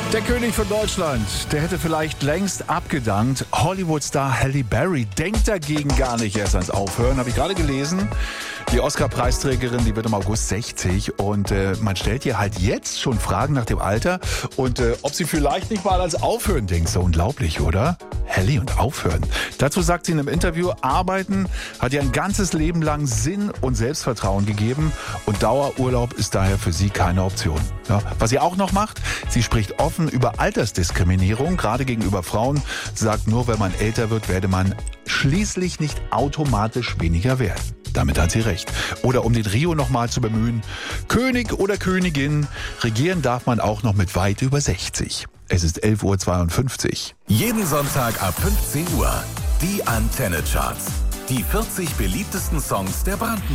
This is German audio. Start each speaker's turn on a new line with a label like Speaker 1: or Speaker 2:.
Speaker 1: Der König von Deutschland, der hätte vielleicht längst abgedankt. Hollywood-Star Halle Berry denkt dagegen gar nicht erst ans Aufhören. Habe ich gerade gelesen. Die Oscar-Preisträgerin, die wird im August 60 und man stellt ihr halt jetzt schon Fragen nach dem Alter und ob sie vielleicht nicht mal ans Aufhören denkt. So unglaublich, oder? Halle und Aufhören. Dazu sagt sie in einem Interview, Arbeiten hat ihr ein ganzes Leben lang Sinn und Selbstvertrauen gegeben und Dauerurlaub ist daher für sie keine Option. Ja, was sie auch noch macht, sie spricht offen über Altersdiskriminierung, gerade gegenüber Frauen, sagt nur, wenn man älter wird, werde man schließlich nicht automatisch weniger wert. Damit hat sie recht. Oder um den Rio nochmal zu bemühen, König oder Königin, regieren darf man auch noch mit weit über 60. Es ist 11:52 Uhr.
Speaker 2: Jeden Sonntag ab 15 Uhr. Die Antenne Charts. Die 40 beliebtesten Songs der Brandenburg.